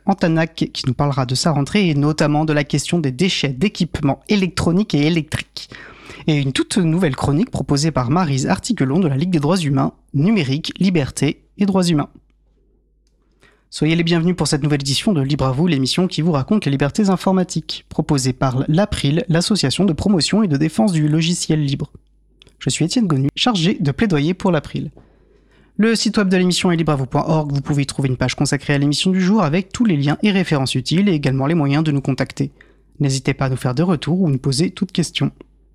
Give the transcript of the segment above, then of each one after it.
Antanac qui nous parlera de sa rentrée et notamment de la question des déchets d'équipements électroniques et électriques. Et une toute nouvelle chronique proposée par Maryse Artiquelon de la Ligue des droits humains, numérique, liberté et droits humains. Soyez les bienvenus pour cette nouvelle édition de Libre à vous, l'émission qui vous raconte les libertés informatiques, proposée par l'April, l'association de promotion et de défense du logiciel libre. Je suis Étienne Gonu, chargé de plaidoyer pour l'April. Le site web de l'émission est libreavou.org, vous pouvez y trouver une page consacrée à l'émission du jour avec tous les liens et références utiles et également les moyens de nous contacter. N'hésitez pas à nous faire des retours ou nous poser toutes questions.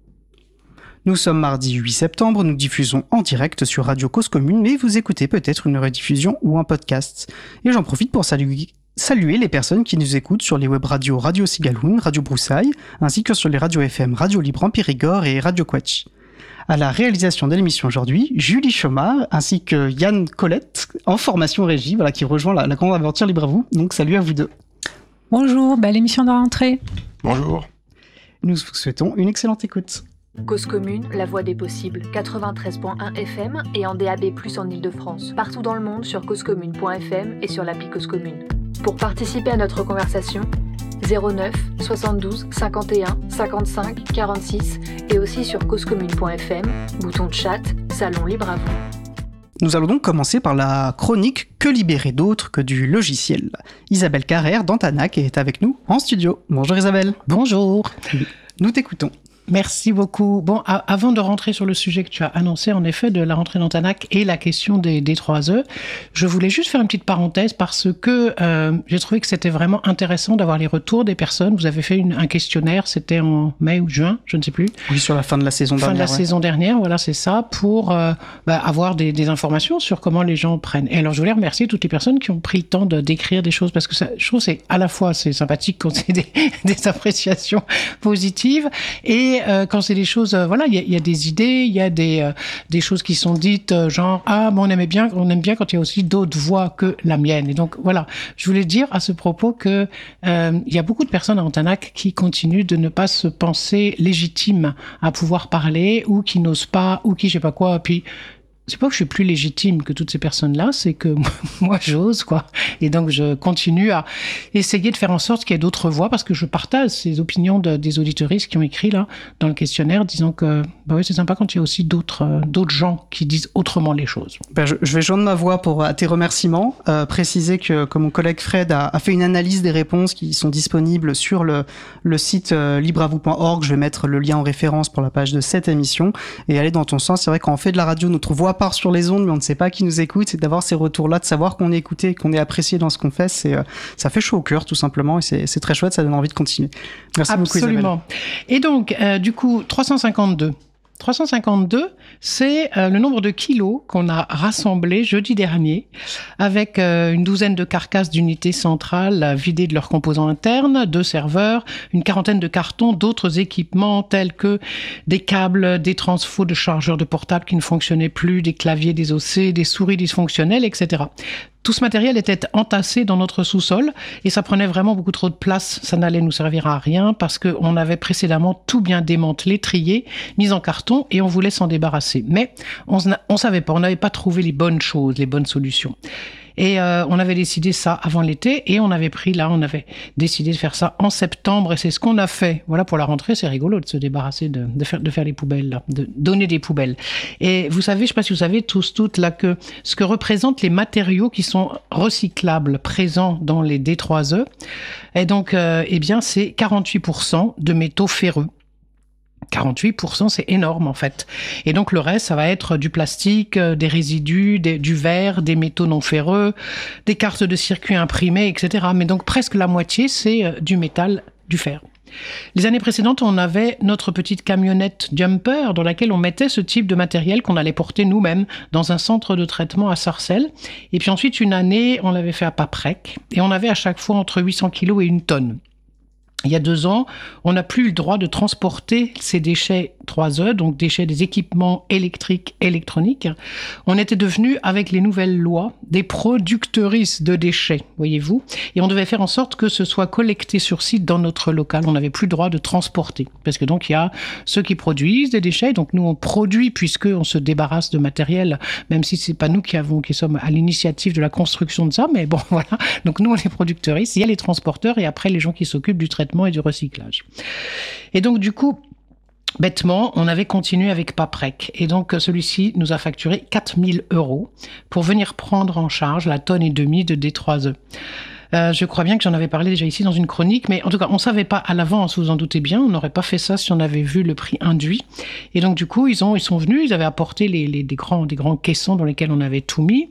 Nous sommes mardi 8 septembre, nous diffusons en direct sur Radio Cause Commune, mais vous écoutez peut-être une rediffusion ou un podcast. Et j'en profite pour saluer les personnes qui nous écoutent sur les web radios Radio Cigaloun, Radio Broussaille, ainsi que sur les radios FM Radio Libre en Périgord et Radio Quatch. À la réalisation de l'émission aujourd'hui, Julie Chomard, ainsi que Yann Colette, en formation régie, qui rejoint la grande aventure Libre à vous. Donc salut à vous deux. Bonjour, belle émission de rentrée. Bonjour. Nous vous souhaitons une excellente écoute. Cause Commune, la voix des possibles, 93.1 FM et en DAB+, en Ile-de-France. Partout dans le monde sur causecommune.fm et sur l'appli Cause Commune. Pour participer à notre conversation, 09 72 51 55 46 et aussi sur causecommune.fm, bouton de chat, salon libre à vous. Nous allons donc commencer par la chronique Que libérer d'autre que du logiciel. Isabelle Carrère d'Antanac est avec nous en studio. Bonjour Isabelle. Bonjour. Nous t'écoutons. Merci beaucoup. Bon, avant de rentrer sur le sujet que tu as annoncé, en effet, de la rentrée d'Antanac et la question des 3E, je voulais juste faire une petite parenthèse parce que j'ai trouvé que c'était vraiment intéressant d'avoir les retours des personnes. Vous avez fait un questionnaire, c'était en mai ou juin, je ne sais plus. Oui, sur la fin de la saison dernière. Saison dernière, voilà, c'est ça, pour avoir des informations sur comment les gens prennent. Et alors, je voulais remercier toutes les personnes qui ont pris le temps d'écrire des choses parce que ça, je trouve que c'est à la fois c'est sympathique quand c'est des appréciations positives et quand c'est des choses, il y a des idées, il y a des choses qui sont dites, genre on aime bien quand il y a aussi d'autres voix que la mienne. Et donc voilà, je voulais dire à ce propos que il y a beaucoup de personnes à Antanac qui continuent de ne pas se penser légitimes à pouvoir parler ou qui n'osent pas ou qui je sais pas quoi. Puis c'est pas que je suis plus légitime que toutes ces personnes-là, c'est que moi j'ose, quoi. Et donc je continue à essayer de faire en sorte qu'il y ait d'autres voix parce que je partage ces opinions des auditeuristes qui ont écrit là dans le questionnaire disant que c'est sympa quand il y a aussi d'autres gens qui disent autrement les choses. Je vais joindre ma voix à tes remerciements, préciser que mon collègue Fred a fait une analyse des réponses qui sont disponibles sur le site libreavou.org. Je vais mettre le lien en référence pour la page de cette émission et aller dans ton sens. C'est vrai quand on fait de la radio, notre voix part sur les ondes, mais on ne sait pas qui nous écoute. C'est d'avoir ces retours-là, de savoir qu'on est écouté, qu'on est apprécié dans ce qu'on fait. Ça fait chaud au cœur, tout simplement, et c'est très chouette, ça donne envie de continuer. Merci beaucoup, Isabelle. Absolument. Et donc, du coup, 352, c'est le nombre de kilos qu'on a rassemblés jeudi dernier avec une douzaine de carcasses d'unités centrales vidées de leurs composants internes, 2 serveurs, une quarantaine de cartons, d'autres équipements tels que des câbles, des transfos de chargeurs de portables qui ne fonctionnaient plus, des claviers désossés, des souris dysfonctionnelles, etc. Tout ce matériel était entassé dans notre sous-sol et ça prenait vraiment beaucoup trop de place. Ça n'allait nous servir à rien parce qu'on avait précédemment tout bien démantelé, trié, mis en carton et on voulait s'en débarrasser. Mais on savait pas, on n'avait pas trouvé les bonnes choses, les bonnes solutions. Et on avait décidé ça avant l'été et on avait décidé de faire ça en septembre et c'est ce qu'on a fait. Voilà, pour la rentrée, c'est rigolo de se débarrasser, de faire les poubelles, là, de donner des poubelles. Et vous savez, je sais pas si vous savez tous, toutes, là, que ce que représentent les matériaux qui sont recyclables présents dans les D3E, et donc, c'est 48% de métaux ferreux. 48%, c'est énorme en fait. Et donc le reste, ça va être du plastique, des résidus, du verre, des métaux non ferreux, des cartes de circuit imprimées, etc. Mais donc presque la moitié, c'est du métal, du fer. Les années précédentes, on avait notre petite camionnette Jumper dans laquelle on mettait ce type de matériel qu'on allait porter nous-mêmes dans un centre de traitement à Sarcelles. Et puis ensuite, une année, on l'avait fait à Paprec et on avait à chaque fois entre 800 kilos et 1 tonne. il y a 2 ans, on n'a plus le droit de transporter ces déchets 3E, donc déchets des équipements électriques, électroniques. On était devenus, avec les nouvelles lois, des productrices de déchets, voyez-vous. Et on devait faire en sorte que ce soit collecté sur site dans notre local. On n'avait plus le droit de transporter. Parce que donc, il y a ceux qui produisent des déchets. Donc, nous, on produit puisqu'on se débarrasse de matériel, même si c'est pas nous qui sommes à l'initiative de la construction de ça. Mais bon, voilà. Donc, nous, on est productrices. Il y a les transporteurs et après, les gens qui s'occupent du traitement et du recyclage. Et donc, du coup, bêtement, on avait continué avec Paprec. Et donc, celui-ci nous a facturé 4 000 € pour venir prendre en charge la 1,5 tonne de D3E. Je crois bien que j'en avais parlé déjà ici dans une chronique, mais en tout cas, on ne savait pas à l'avance, vous en doutez bien, on n'aurait pas fait ça si on avait vu le prix induit. Et donc, du coup, ils sont venus, ils avaient apporté des grands caissons dans lesquels on avait tout mis.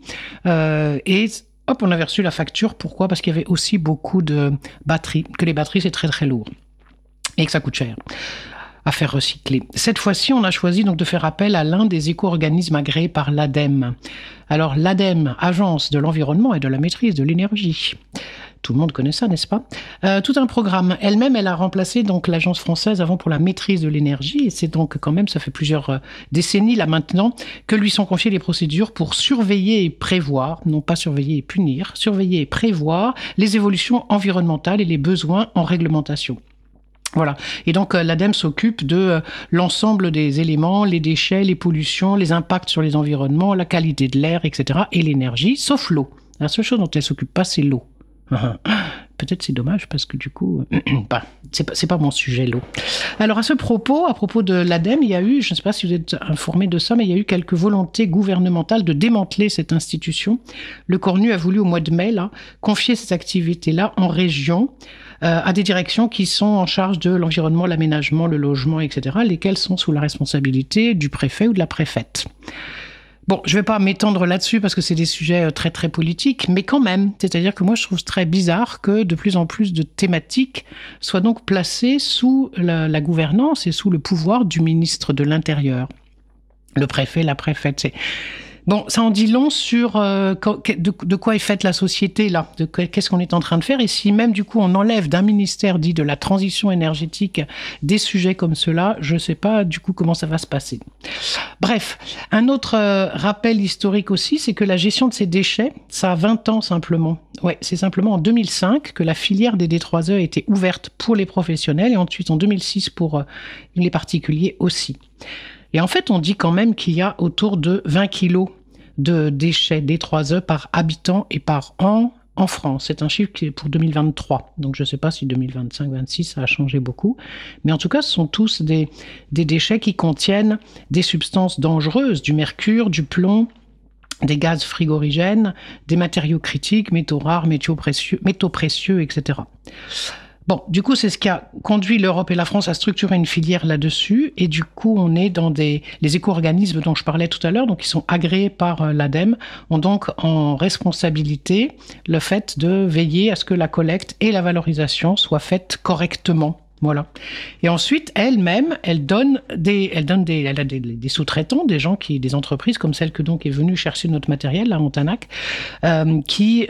Et hop, on avait reçu la facture. Pourquoi ? Parce qu'il y avait aussi beaucoup de batteries, que les batteries, c'est très très lourd et que ça coûte cher à faire recycler. Cette fois-ci, on a choisi donc de faire appel à l'un des éco-organismes agréés par l'ADEME. Alors, l'ADEME, Agence de l'environnement et de la maîtrise de l'énergie. Tout le monde connaît ça, n'est-ce pas ? Tout un programme. Elle-même, elle a remplacé donc l'Agence française avant pour la maîtrise de l'énergie. Et c'est donc quand même, ça fait plusieurs décennies là maintenant, que lui sont confiées les procédures pour surveiller et prévoir, non pas surveiller et punir, surveiller et prévoir les évolutions environnementales et les besoins en réglementation. Voilà. Et donc, l'ADEME s'occupe de l'ensemble des éléments, les déchets, les pollutions, les impacts sur les environnements, la qualité de l'air, etc. et l'énergie, sauf l'eau. La seule chose dont elle s'occupe pas, c'est l'eau. Peut-être c'est dommage parce que du coup, c'est pas mon sujet, l'eau. Alors à propos de l'ADEME, il y a eu, je ne sais pas si vous êtes informés de ça, mais il y a eu quelques volontés gouvernementales de démanteler cette institution. Le Cornu a voulu au mois de mai confier ces activités-là en région à des directions qui sont en charge de l'environnement, l'aménagement, le logement, etc., lesquelles sont sous la responsabilité du préfet ou de la préfète. Bon, je vais pas m'étendre là-dessus parce que c'est des sujets très très politiques, mais quand même, c'est-à-dire que moi je trouve très bizarre que de plus en plus de thématiques soient donc placées sous la gouvernance et sous le pouvoir du ministre de l'Intérieur. Le préfet, la préfète, bon, ça en dit long sur de quoi est faite la société, là, qu'est-ce qu'on est en train de faire, et si même, du coup, on enlève d'un ministère dit de la transition énergétique des sujets comme ceux-là, je ne sais pas, du coup, comment ça va se passer. Bref, un autre rappel historique aussi, c'est que la gestion de ces déchets, ça a 20 ans simplement. Ouais, c'est simplement en 2005 que la filière des D3E a été ouverte pour les professionnels, et ensuite en 2006 pour les particuliers aussi. Et en fait, on dit quand même qu'il y a autour de 20 kilos de déchets D3E par habitant et par an en France. C'est un chiffre qui est pour 2023. Donc, je ne sais pas si 2025-26, ça a changé beaucoup. Mais en tout cas, ce sont tous des déchets qui contiennent des substances dangereuses, du mercure, du plomb, des gaz frigorigènes, des matériaux critiques, métaux rares, métaux précieux, etc. Bon, du coup, c'est ce qui a conduit l'Europe et la France à structurer une filière là-dessus. Et du coup, on est dans les éco-organismes dont je parlais tout à l'heure, donc qui sont agréés par l'ADEME, ont donc en responsabilité le fait de veiller à ce que la collecte et la valorisation soient faites correctement. Voilà. Et ensuite, elle-même, elle a des sous-traitants, des entreprises comme celle que donc est venue chercher notre matériel, là, Montanac, qui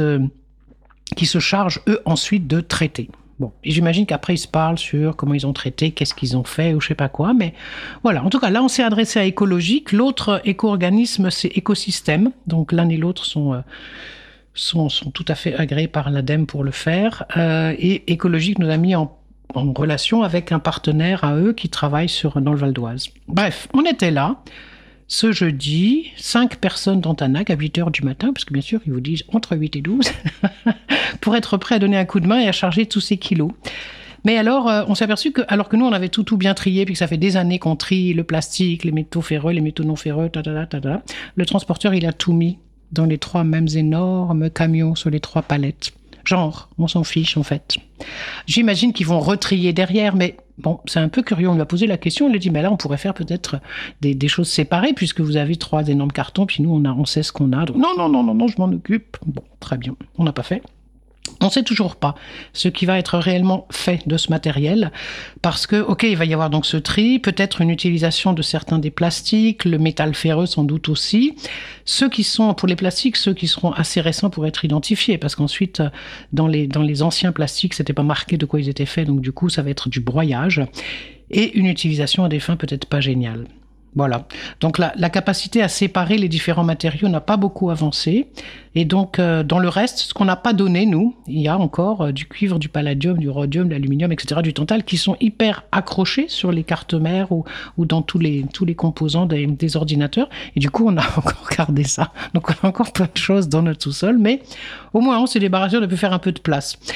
se chargent, eux, ensuite de traiter. Bon, et j'imagine qu'après, ils se parlent sur comment ils ont traité, qu'est-ce qu'ils ont fait, ou je sais pas quoi, mais voilà. En tout cas, là, on s'est adressé à Écologique. L'autre éco-organisme, c'est Écosystème. Donc, l'un et l'autre sont tout à fait agréés par l'ADEME pour le faire. Et Écologique nous a mis en relation avec un partenaire à eux qui travaille dans le Val d'Oise. Bref, on était là. Ce jeudi, 5 personnes dans Tanac à 8h du matin, parce que bien sûr, ils vous disent entre 8 et 12, pour être prêts à donner un coup de main et à charger tous ces kilos. Mais alors, on s'est aperçu que, alors que nous, on avait tout bien trié, puis que ça fait des années qu'on trie le plastique, les métaux ferreux, les métaux non ferreux, le transporteur, il a tout mis dans les 3 mêmes énormes camions sur les 3 palettes. Genre, on s'en fiche en fait. J'imagine qu'ils vont retrier derrière, mais bon, c'est un peu curieux. On lui a posé la question, on lui a dit, mais là, on pourrait faire peut-être des choses séparées, puisque vous avez 3 énormes cartons, puis nous, on sait ce qu'on a. Donc, non, je m'en occupe. Bon, très bien, on n'a pas fait. On ne sait toujours pas ce qui va être réellement fait de ce matériel parce que, ok, il va y avoir donc ce tri, peut-être une utilisation de certains des plastiques, le métal ferreux sans doute aussi. Pour les plastiques, ceux qui seront assez récents pour être identifiés parce qu'ensuite, dans les anciens plastiques, c'était pas marqué de quoi ils étaient faits, donc du coup, ça va être du broyage et une utilisation à des fins peut-être pas géniales. Voilà. Donc la capacité à séparer les différents matériaux n'a pas beaucoup avancé. Et donc, dans le reste, ce qu'on n'a pas donné, nous, il y a encore du cuivre, du palladium, du rhodium, de l'aluminium, etc., du tantal, qui sont hyper accrochés sur les cartes mères ou dans tous les composants des ordinateurs. Et du coup, on a encore gardé ça. Donc, on a encore plein de choses dans notre sous-sol. Mais au moins, on s'est débarrassé, on a pu faire un peu de place.